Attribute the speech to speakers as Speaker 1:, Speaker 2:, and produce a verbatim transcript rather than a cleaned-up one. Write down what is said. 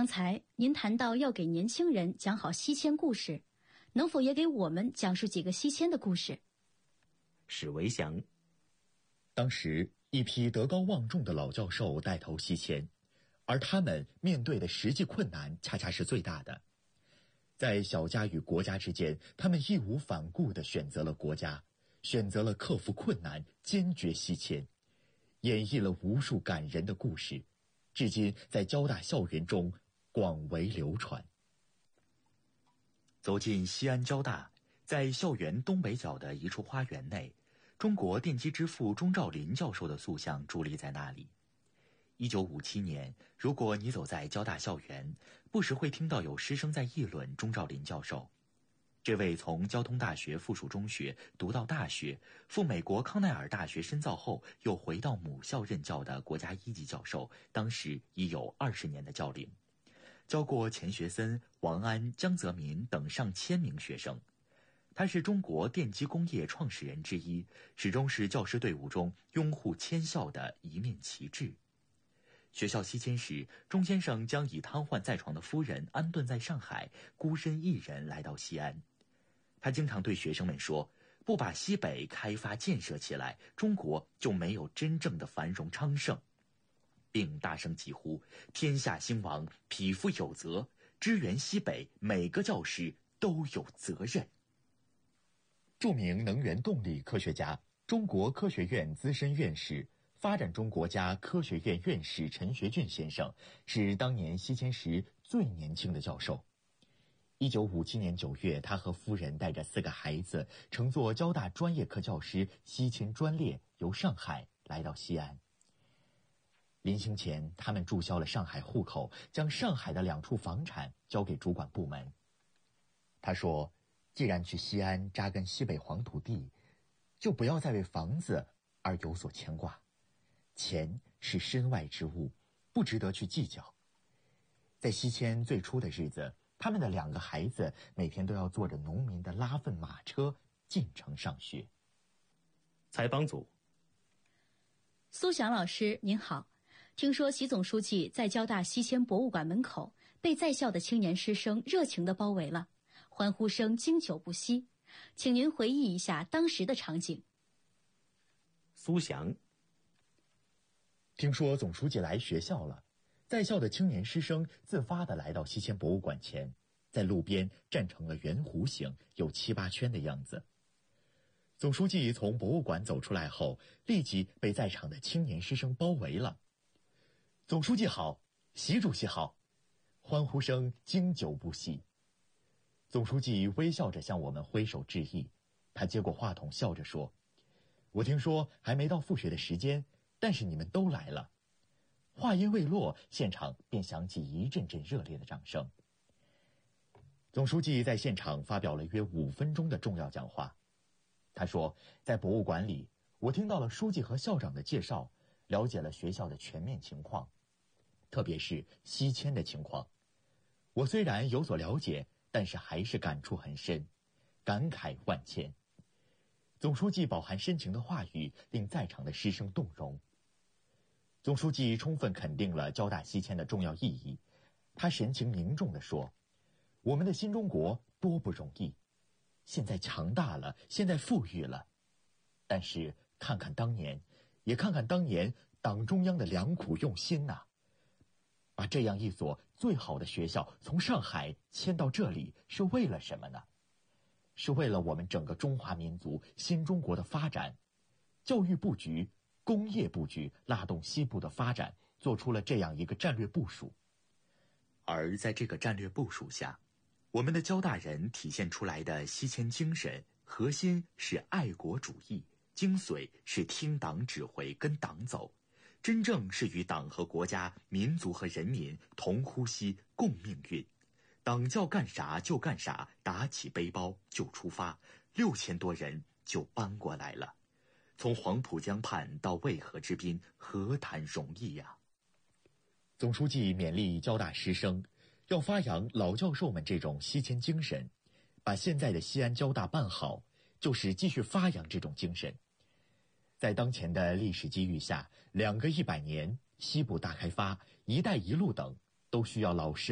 Speaker 1: 刚才您谈到要给年轻人讲好西迁故事，能否也给我们讲述几个西迁的故事？
Speaker 2: 史维祥。
Speaker 3: 当时一批德高望重的老教授带头西迁，而他们面对的实际困难恰恰是最大的。在小家与国家之间，他们义无反顾地选择了国家，选择了克服困难，坚决西迁，演绎了无数感人的故事，至今在交大校园中广为流传。
Speaker 2: 走进西安交大，在校园东北角的一处花园内，中国电机之父钟兆林教授的塑像伫立在那里。一九五七年，如果你走在交大校园，不时会听到有师生在议论钟兆林教授。这位从交通大学附属中学读到大学，赴美国康奈尔大学深造后，又回到母校任教的国家一级教授，当时已有二十年的教龄，教过钱学森、王安、江泽民等上千名学生。他是中国电机工业创始人之一，始终是教师队伍中拥护迁校的一面旗帜。学校西迁时，钟先生将已瘫痪在床的夫人安顿在上海，孤身一人来到西安。他经常对学生们说，不把西北开发建设起来，中国就没有真正的繁荣昌盛，并大声疾呼，天下兴亡，匹夫有责，支援西北，每个教师都有责任。
Speaker 3: 著名能源动力科学家、中国科学院资深院士、发展中国家科学院院士陈学俊先生是当年西迁时最年轻的教授。一九五七年九月，他和夫人带着四个孩子，乘坐交大专业课教师西迁专列，由上海来到西安。临行前，他们注销了上海户口，将上海的两处房产交给主管部门。他说，既然去西安扎根西北黄土地，就不要再为房子而有所牵挂。钱是身外之物，不值得去计较。在西迁最初的日子，他们的两个孩子每天都要坐着农民的拉粪马车进城上学。
Speaker 2: 采访组。
Speaker 1: 苏翔老师您好，听说习总书记在交大西迁博物馆门口被在校的青年师生热情地包围了，欢呼声经久不息，请您回忆一下当时的场景。
Speaker 2: 苏翔。
Speaker 3: 听说总书记来学校了，在校的青年师生自发地来到西迁博物馆前，在路边站成了圆弧形，有七八圈的样子。总书记从博物馆走出来后，立即被在场的青年师生包围了。总书记好，习主席好，欢呼声经久不息。总书记微笑着向我们挥手致意，他接过话筒笑着说，我听说还没到复学的时间，但是你们都来了。话音未落，现场便响起一阵阵热烈的掌声。总书记在现场发表了约五分钟的重要讲话。他说，在博物馆里，我听到了书记和校长的介绍，了解了学校的全面情况，特别是西迁的情况。我虽然有所了解，但是还是感触很深，感慨万千。总书记饱含深情的话语令在场的师生动容。总书记充分肯定了交大西迁的重要意义，他神情凝重地说，我们的新中国多不容易，现在强大了，现在富裕了，但是看看当年，也看看当年党中央的良苦用心呐、啊！把这样一所最好的学校从上海迁到这里是为了什么呢？是为了我们整个中华民族新中国的发展。教育布局、工业布局拉动西部的发展，做出了这样一个战略部署。
Speaker 2: 而在这个战略部署下，我们的交大人体现出来的西迁精神，核心是爱国主义，精髓是听党指挥跟党走，真正是与党和国家、民族和人民同呼吸共命运。党叫干啥就干啥，打起背包就出发，六千多人就搬过来了。从黄浦江畔到渭河之滨，何谈容易呀、啊？
Speaker 3: 总书记勉励交大师生，要发扬老教授们这种西迁精神，把现在的西安交大办好，就是继续发扬这种精神。在当前的历史机遇下，两个一百年、西部大开发、一带一路等，都需要老师